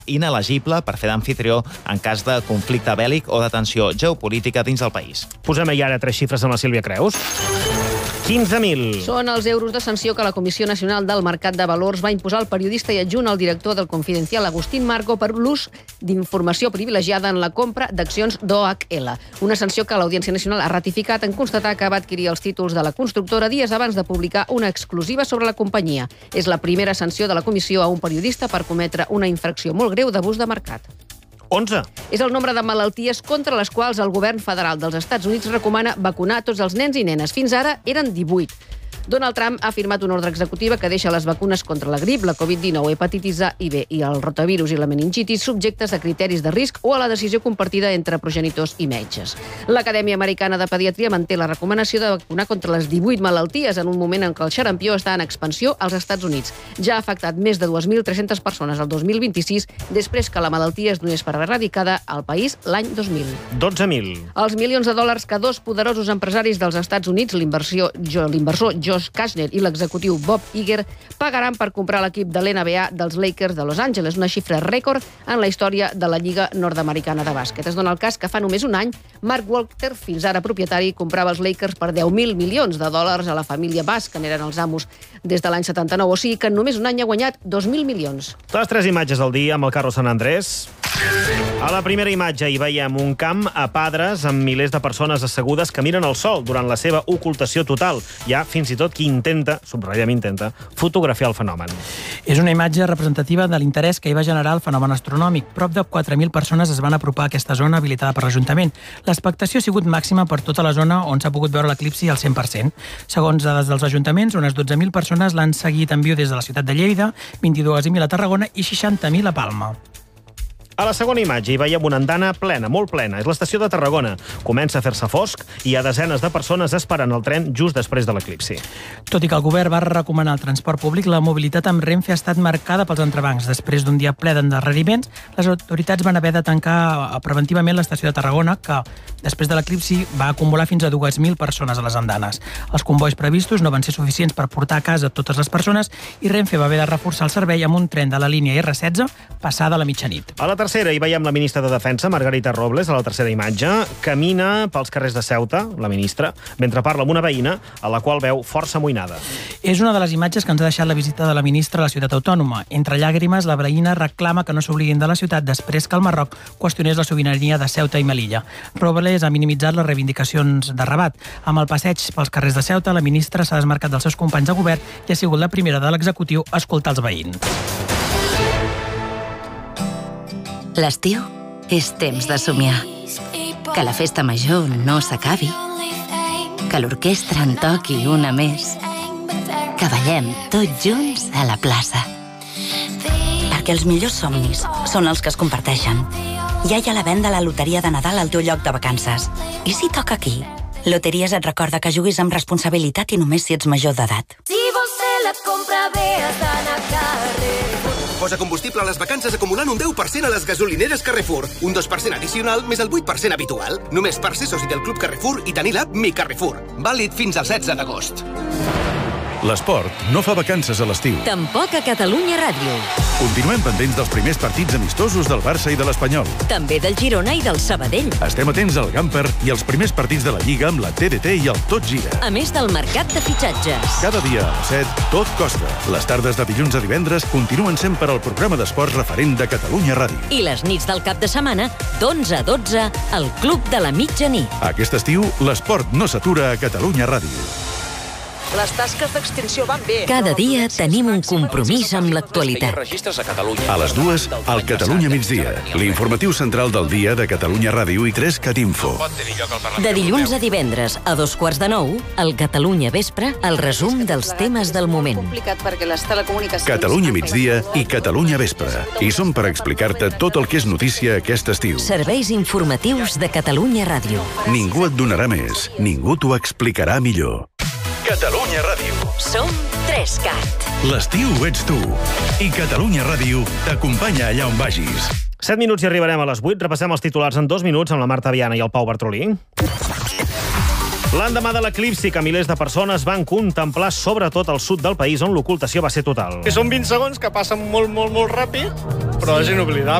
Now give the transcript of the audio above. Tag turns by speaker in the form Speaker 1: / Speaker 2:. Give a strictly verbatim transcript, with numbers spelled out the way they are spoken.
Speaker 1: inelegible per fer d'amfitrió en cas de conflicte bèl·lic o de tensió geopolítica dins del país.
Speaker 2: Posem ja ara tres xifres amb la Sílvia Creus. quinze mil.
Speaker 3: Són els euros de sanció que la Comissió Nacional del Mercat de Valors va imposar al periodista i adjunt al director del Confidencial, Agustín Marco, per l'ús d'informació privilegiada en la compra d'accions d'O H L. Una sanció que l'Audiència Nacional ha ratificat en constatar que va adquirir els títols de la constructora dies abans de publicar una exclusiva sobre la companyia. És la primera sanció de la comissió a un periodista per cometre una infracció molt greu d'abús de mercat.
Speaker 2: onze.
Speaker 3: És el nombre de malalties contra les quals el govern federal dels Estats Units recomana vacunar tots els nens i nenes. Fins ara eren divuit. Donald Trump ha firmat una ordre executiva que deixa les vacunes contra la grip, la covid dinou, hepatitis A i B i el rotavirus i la meningitis subjectes a criteris de risc o a la decisió compartida entre progenitors i metges. L'Acadèmia Americana de Pediatria manté la recomanació de vacunar contra les divuit malalties en un moment en què el xarampió està en expansió als Estats Units. Ja ha afectat més de dues mil tres-centes persones el dos mil vint-i-sis, després que la malaltia es donés per erradicada al país l'any dos mil.
Speaker 2: dotze mil.
Speaker 3: Els milions de dòlars que dos poderosos empresaris dels Estats Units, l'inversor Josh Kashner i l'executiu Bob Iger, pagaran per comprar l'equip de l'N B A dels Lakers de Los Angeles, una xifra rècord en la història de la Lliga Nord-Americana de Bàsquet. Es dona el cas que fa només un any, Mark Walker, fins ara propietari, comprava els Lakers per deu mil milions de dòlars a la família Bass, que n'eren els amos des de l'any setanta-nou, o sigui que en només un any ha guanyat dos mil milions.
Speaker 2: Les tres imatges del dia amb el Carlos Sant Andrés. A la primera imatge hi veiem un camp a Padres amb milers de persones assegudes que miren el sol durant la seva ocultació total. Hi ha fins i tot qui intenta, subratllem intenta, fotografiar el fenomen.
Speaker 4: És una imatge representativa de l'interès que hi va generar el fenomen astronòmic. Prop de quatre mil persones es van apropar a aquesta zona habilitada per l'Ajuntament. L'expectació ha sigut màxima per tota la zona on s'ha pogut veure l'eclipsi al cent per cent. Segons dades dels ajuntaments, unes dotze mil persones l'han seguit en viu des de la ciutat de Lleida, vint-i-dos mil a Tarragona i seixanta mil a Palma.
Speaker 2: A la segona imatge hi veiem una andana plena, molt plena. És l'estació de Tarragona. Comença a fer-se fosc i hi ha desenes de persones esperant el tren just després de l'eclipsi.
Speaker 4: Tot i que el govern va recomanar el transport públic, la mobilitat amb Renfe ha estat marcada pels entrebancs. Després d'un dia ple d'endarreriments, les autoritats van haver de tancar preventivament l'estació de Tarragona, que després de l'eclipsi va acumular fins a dues mil persones a les andanes. Els convois previstos no van ser suficients per portar a casa totes les persones i Renfe va haver de reforçar el servei amb un tren de la línia erre setze passada a la mitjanit.
Speaker 2: A la tercera hi veiem la ministra de Defensa, Margarita Robles, a la tercera imatge. Camina pels carrers de Ceuta, la ministra, mentre parla amb una veïna a la qual veu força amoïnada.
Speaker 4: És una de les imatges que ens ha deixat la visita de la ministra a la ciutat autònoma. Entre llàgrimes, la veïna reclama que no s'oblidin de la ciutat després que el Marroc qüestionés la sobirania de Ceuta i Melilla. Robles ha minimitzat les reivindicacions de Rabat. Amb el passeig pels carrers de Ceuta, la ministra s'ha desmarcat dels seus companys de govern i ha sigut la primera de l'executiu a escoltar els veïns.
Speaker 5: L'estiu és temps de somiar. Que la festa major no s'acabi. Que l'orquestra en toqui una més. Que ballem tots junts a la plaça. Perquè els millors somnis són els que es comparteixen. Ja hi ha la venda a la loteria de Nadal al teu lloc de vacances. I si toca aquí? Loteries et recorda que juguis amb responsabilitat i només si ets major d'edat.
Speaker 6: Si vols fer la compra bé, has d'anar a Carrefour.
Speaker 7: Posa combustible a les vacances acumulant un deu per cent a les gasolineres Carrefour. Un dos per cent addicional més el vuit per cent habitual. Només per ser soci del Club Carrefour i tenir l'app Mi Carrefour. Vàlid fins al setze d'agost.
Speaker 8: L'esport no fa vacances a l'estiu.
Speaker 9: Tampoc a Catalunya Ràdio.
Speaker 8: Continuem pendents dels primers partits amistosos del Barça i de l'Espanyol.
Speaker 9: També del Girona i del Sabadell.
Speaker 8: Estem atents al Gamper i als primers partits de la Lliga amb la T D T i el Tot Gira.
Speaker 9: A més del mercat de fitxatges.
Speaker 8: Cada dia a les set, tot costa. Les tardes de dilluns a divendres continuen sent per al programa d'esports referent de Catalunya Ràdio.
Speaker 9: I les nits del cap de setmana, d'onze a dotze, al Club de la Mitjanit.
Speaker 8: Aquest estiu, l'esport no s'atura a Catalunya Ràdio.
Speaker 10: Les tasques d'extinció van bé.
Speaker 9: Cada dia tenim un compromís amb l'actualitat.
Speaker 8: A les dues, al Catalunya Migdia, l'informatiu central del dia de Catalunya Ràdio i tres Cat Info.
Speaker 9: De dilluns a divendres, a dos quarts de nou, al Catalunya Vespre, el resum dels temes del moment.
Speaker 8: Catalunya Migdia i Catalunya Vespre. I som per explicar-te tot el que és notícia aquest estiu.
Speaker 9: Serveis informatius de Catalunya Ràdio.
Speaker 8: Ningú et donarà més, ningú t'ho explicarà millor. Catalunya Ràdio.
Speaker 9: Som tres cat.
Speaker 8: L'estiu ets tu. I Catalunya Ràdio t'acompanya allà on vagis.
Speaker 2: set minuts i arribarem a les vuit. Repassem els titulars en dos minuts amb la Marta Viana i el Pau Bartolí. L'endemà de l'eclipsi, que milers de persones van contemplar sobretot al sud del país, on l'ocultació va ser total.
Speaker 11: Que són vint segons que passen molt, molt, molt ràpid, però és inoblidable.